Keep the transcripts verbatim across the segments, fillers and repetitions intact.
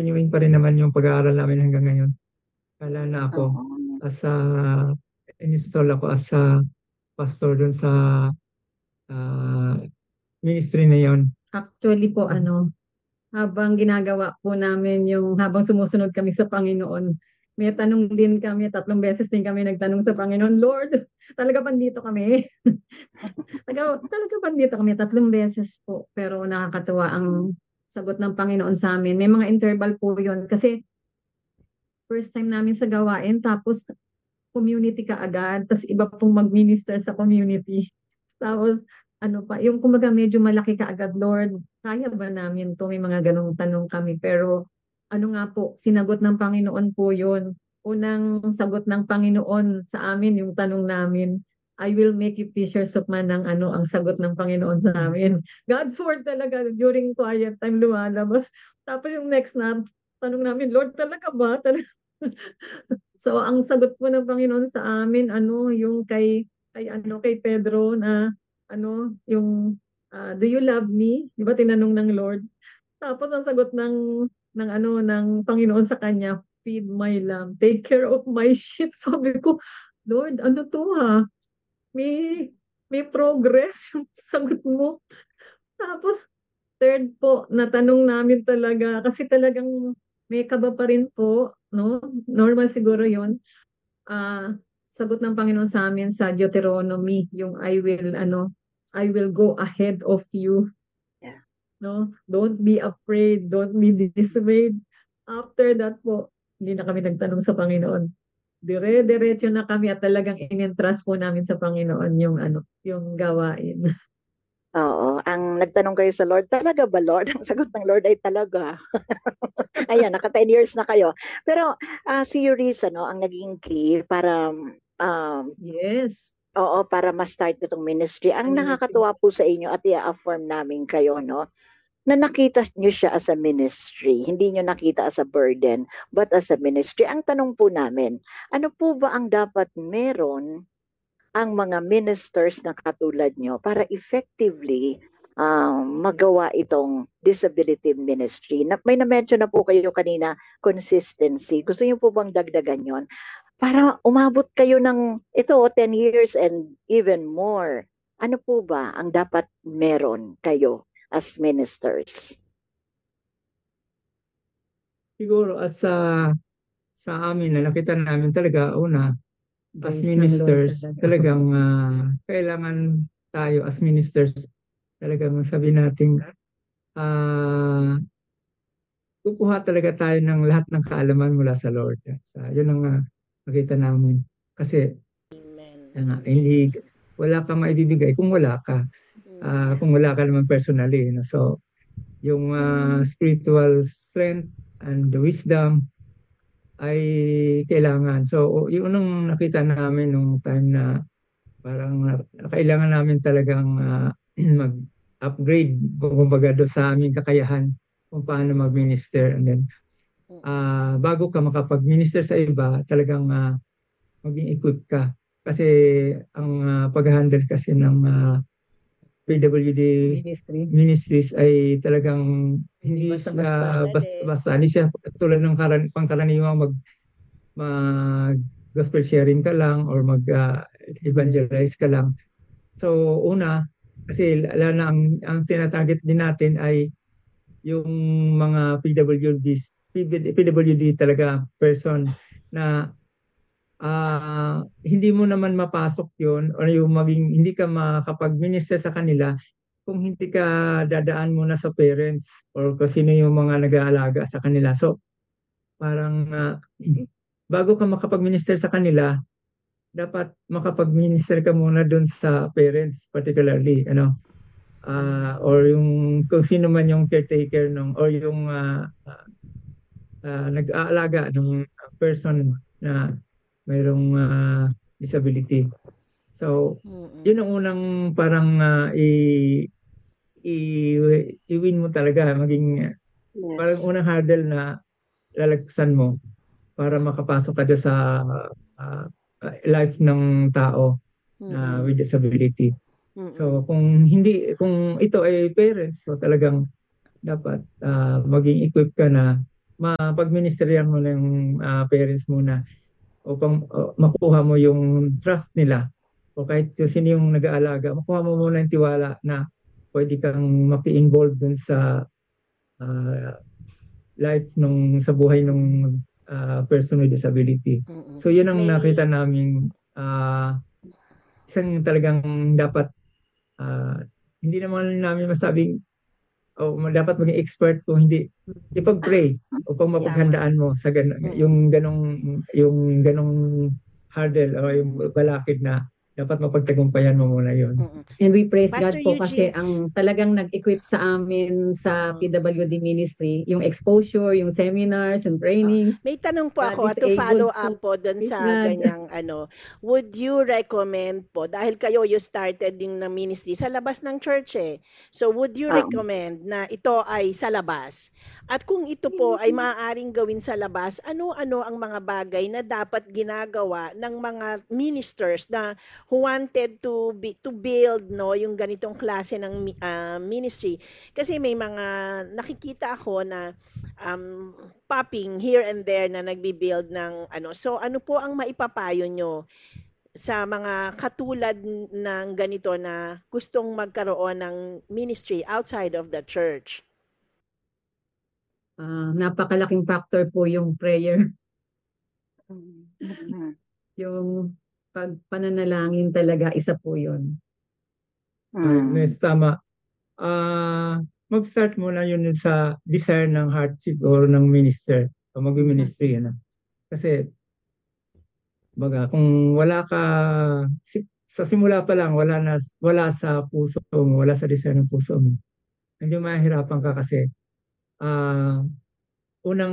continuing pa rin naman yung pag-aaral namin hanggang ngayon. Kala na ako, Oo. as a, install ako as a pastor dun sa ah, ministry na yon. Actually po, ano, habang ginagawa po namin yung, habang sumusunod kami sa Panginoon, may tanong din kami, tatlong beses din kami nagtanong sa Panginoon, Lord, talaga ba dito kami? talaga, talaga ba dito kami? Tatlong beses po, pero nakakatuwa ang sagot ng Panginoon sa amin. May mga interval po yun, kasi first time namin sa gawain, tapos community ka agad, tapos iba pong mag-minister sa community. Tapos, ano pa, yung kumbaga medyo malaki ka agad, Lord, kaya ba namin to? May mga ganong tanong kami. Pero, ano nga po, sinagot ng Panginoon po yun. Unang sagot ng Panginoon sa amin, yung tanong namin, I will make you fishers of man ng ano, ang sagot ng Panginoon sa amin. God's word talaga during quiet time lumalabas. Tapos yung next na, tanong namin, Lord, talaga ba? Talaga So, ang sagot po ng Panginoon sa amin, ano, yung kay, kay, ano, kay Pedro na, ano, yung, ah, do you love me? Di ba tinanong ng Lord? Tapos ang sagot ng, ng, ano, ng Panginoon sa kanya, feed my lamb, take care of my sheep. Sabi ko, Lord, ano to ha? May, may progress yung sagot mo. Tapos, third po, natanong namin talaga, kasi talagang may kaba pa rin po, no? Normal siguro yon ah sagot ng Panginoon sa amin sa Deuteronomy, yung I will, ano, I will go ahead of you, Yeah. no? Don't be afraid, don't be dismayed. After that po, hindi na kami nagtanong sa Panginoon. Dire-diretso na kami at talagang in-entrust po namin sa Panginoon yung ano, yung gawain. Oo, ang nagtanong kayo sa Lord, talaga ba Lord? Ang sagot ng Lord ay talaga. Ayan, naka ten years na kayo. Pero ah, si Eurice, ano, ang naging key para um, Yes. oo, para ma-start itong ministry. Ang Amazing. nakakatuwa po sa inyo at i-affirm namin kayo, no, na nakita nyo siya as a ministry. Hindi nyo nakita as a burden, but as a ministry. Ang tanong po namin, ano po ba ang dapat meron ang mga ministers na katulad nyo para effectively um, magawa itong disability ministry? Na, may na-mention na po kayo kanina, consistency. Gusto niyo po bang dagdagan yon? Para umabot kayo ng ito, ten years and even more. Ano po ba ang dapat meron kayo as ministers? Siguro as sa sa amin na nakita namin talaga una as Grace ng Lord ministers talaga. talagang ah, kailangan tayo as ministers talagang sabi natin ah kukuha talaga tayo ng lahat ng kaalaman mula sa Lord. Sa yun ang ah, nakita namin. Kasi Amen. yan nga, hindi wala kang maibibigay kung wala ka. Ah, kung wala ka naman personally. No? So, yung ah, spiritual strength and the wisdom ay kailangan. So, yung unang nakita namin nung time na parang na- kailangan namin talagang ah, mag-upgrade kumbaga doon sa aming kakayahan kung paano mag-minister. And then, ah, bago ka makapag-minister sa iba, talagang ah, maging equipped ka. Kasi ang ah, pag-handle kasi ng ah, P W D Ministry. ministries ay talagang Hindi hindi basta-basta. siya basta-basta. Hindi siya tulad ng karan, pangkaraniwang mag, mag gospel sharing ka lang or mag ah, evangelize ka lang. So una, kasi lalo na ang, ang tinatarget din natin ay yung mga P W Ds, P W D talaga person na ah, hindi mo naman mapasok yon or yung maging hindi ka makapag-minister sa kanila kung hindi ka dadaan muna sa parents or kung sino yung mga nag-aalaga sa kanila. So, parang ah, bago ka makapag-minister sa kanila, dapat makapag-minister ka muna doon sa parents particularly, ano, ah, or yung kung sino man yung caretaker nung or yung ah, ah, nag-aalaga ng person na mayroong ah, disability. So, Mm-mm. yun ang unang parang ah, i, i, i-win mo talaga, maging parang Yes. unang hurdle na lalagpasan mo para makapasok ka doon sa ah, life ng tao na Mm-mm. with disability. Mm-mm. So kung hindi kung ito ay parents, so talagang dapat ah, maging equipped ka na mapag-ministerihan mo ng ah, parents muna upang uh, makuha mo yung trust nila o kahit kung sino yung nag-aalaga, makuha mo muna yung tiwala na pwede kang maki-involve dun sa ah, life nung sa buhay nung ah, person with disability. Mm-mm. So yun ang May- nakita naming ah, isang talagang dapat ah, hindi naman namin masabing o dapat maging expert kung hindi ipag-pray upang mapaghandaan mo sa gan- Mm. yung ganong yung ganong hurdle o yung balakid na dapat mapagtagumpayan mo muna yun. Mm-mm. And we praise Pastor God po kasi Eugene. ang talagang nag-equip sa amin sa Oo. P W D ministry, yung exposure, yung seminars, yung trainings. May tanong po God ako is to a follow good up po doon Praise sa God. ganyang ano. Would you recommend po, dahil kayo you started yung na ministry sa labas ng church eh. So would you Ah. recommend na ito ay sa labas? At kung ito po ay maaaring gawin sa labas, ano-ano ang mga bagay na dapat ginagawa ng mga ministers na who wanted to be to build no yung ganitong klase ng mi- ah, ministry? Kasi may mga nakikita ako na um, popping here and there na nagbi-build ng ano. So ano po ang maipapayo nyo sa mga katulad ng ganito na gustong magkaroon ng ministry outside of the church? Ah, napakalaking factor po yung prayer, Mm. yung pagpananalangin talaga, isa po yun. Ay, Mm. Nes, tama. Ah, mag-start muna yun sa desire ng heart siguro ng minister o mag-ministry yun. Kasi baga kung wala ka si, sa simula pa lang wala na wala sa puso mo, wala sa desire ng puso mo. Medyo mahirapan ka kasi ah unang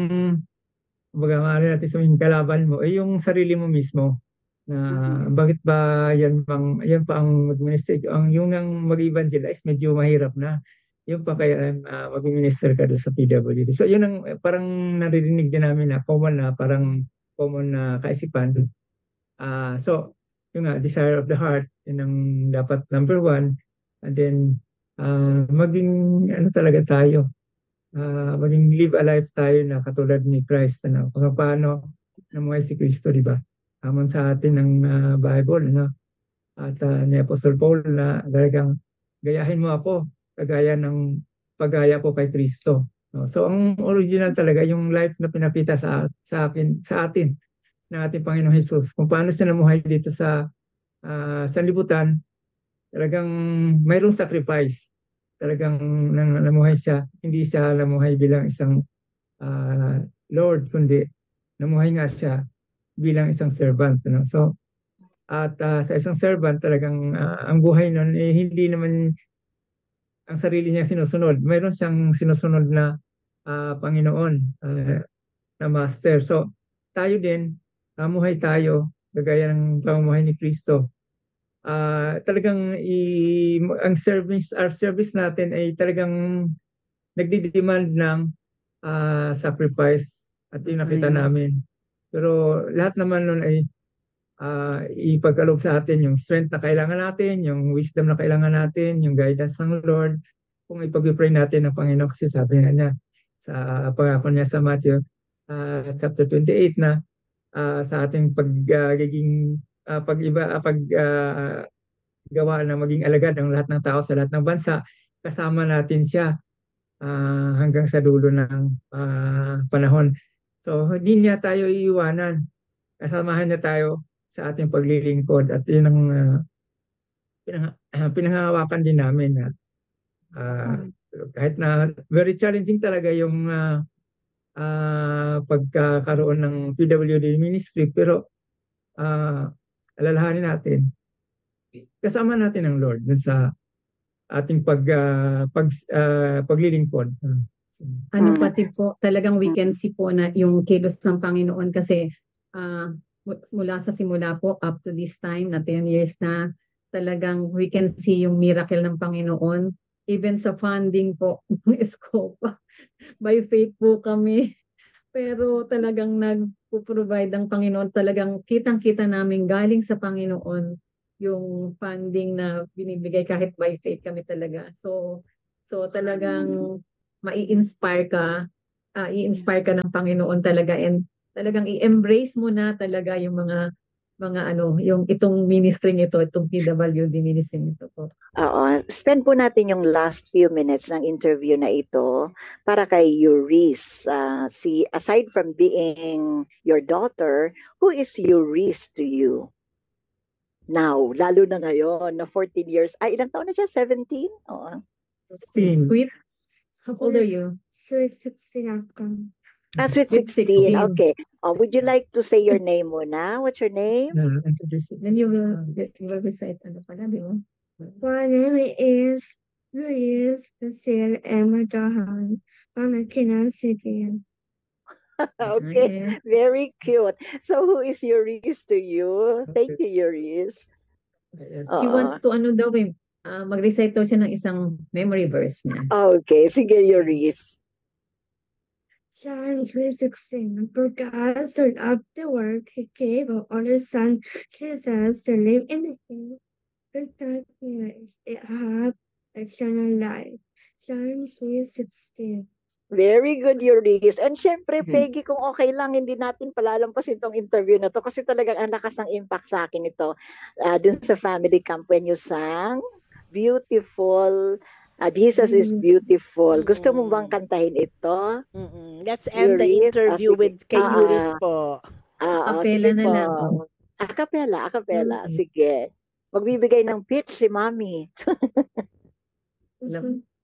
baga ano natin sabihin kalaban mo ay yung sarili mo mismo na bakit ba yan bang yan pa ang mag-minister ang yung ang mag-evangelize medyo mahirap na yung pa kaya uh, mag-minister ka doon sa P W D. So yun ang eh, parang naririnig din namin na common na parang common na kaisipan. Ah, so yung nga desire of the heart yun ang dapat number one and then ah, maging ano talaga tayo ah, maging live a life tayo na katulad ni Christ ano kung paano namuhay si Kristo di ba amon sa atin ng ah, Bible ano at ah, ni Apostle Paul na talagang gayahin mo ako kagaya ng paggaya ko kay Kristo no? So ang original talaga yung life na pinakita sa sa akin sa atin ng ating Panginoong Hesus kung paano siya namuhay dito sa ah, sanlibutan talagang mayroong sacrifice talagang nang namuhay siya hindi siya namuhay bilang isang ah, Lord kundi namuhay nga siya bilang isang servant no? So at ah, sa isang servant talagang ah, ang buhay nun eh, hindi naman ang sarili niya sinusunod mayroon siyang sinusunod na ah, Panginoon ah, na master. So tayo din namuhay tayo kagaya ng pamumuhay ni Kristo. Ah, talagang i, ang service our service natin ay talagang nagdi-demand ng ah, sacrifice at yung nakita Amen. namin. Pero lahat naman nun ay ah, ipagkaloob sa atin yung strength na kailangan natin, yung wisdom na kailangan natin, yung guidance ng Lord. Kung ipag-pray natin ng Panginoon kasi sabi nga niya sa pangako niya sa Matthew ah, chapter twenty-eight na ah, sa ating pagiging uh, pag-iba ah, pag ah, gawa na maging alagad ng lahat ng tao sa lahat ng bansa, kasama natin siya ah, hanggang sa dulo ng ah, panahon. So hindi niya tayo iiwanan. Kasamahan niya tayo sa ating paglilingkod at yun ang uh, pinang- pinanghahawakan din namin na ah, kahit na very challenging talaga yung ah, ah, pagkakaroon ng P W D ministry pero ah, alalahanin natin kasama natin ang Lord dun sa ating pag ah, pag ah, paglilingkod. Ah, Ano Mm. pati po, talagang we can see po na yung kilos ng Panginoon kasi ah, mu- mula sa simula po up to this time na ten years na, talagang we can see yung miracle ng Panginoon. Even sa funding po ng Escopa, by faith po kami. Pero talagang nagpo-provide ang Panginoon. Talagang kitang-kita namin galing sa Panginoon yung funding na binibigay kahit by faith kami talaga. So, so talagang mai-inspire ka ah, i-inspire ka ng Panginoon talaga, and talagang i-embrace mo na talaga yung mga mga ano, yung itong ministry ito, itong P W D ministry ito po. Oo. Spend po natin yung last few minutes ng interview na ito para kay Eurice. Ah, si, aside from being your daughter, who is Eurice to you? Now, lalo na ngayon, na fourteen years, ay ilang taon na siya? seventeen? Oo. sixteen. Sweet. How old are you? Sweet sixteen ako. Ah, sweet Sweet sixteen. sixteen. Okay. Oh, would you like to say your name muna? What's your name? Uh, introduce it. Then you will, you will recite ano pala, di ba? My name is Luis Basil Emadahan from Aquino City. Okay. Very cute. So, who is Eurice to you? Thank you, Eurice. Yes. She Oo. wants to ano daw eh, ah, mag-recite daw siya ng isang memory verse niya. Okay. Sige, Eurice. John three sixteen. For God so loved the world, he gave of only Son, Jesus, to live in him. For that it have eternal life. John three sixteen. Very good, Eurice. And syempre, Mhm. Peggy, kung okay lang, hindi natin palalampasin tong interview na to kasi talagang ang lakas ng impact sa akin ito uh, dun sa family camp when you sang beautiful, uh, Jesus is Mm. beautiful. Gusto mo Mm. bang kantahin ito? Mm-mm. Let's end the Eurice, interview ah, sige. with kay Ah, Eurice ah. po. Ah, ah, Acapella sige na po. lang. Oh. Acapella, acapella. Mm. Sige. Magbibigay ng pitch si Mami. Alam-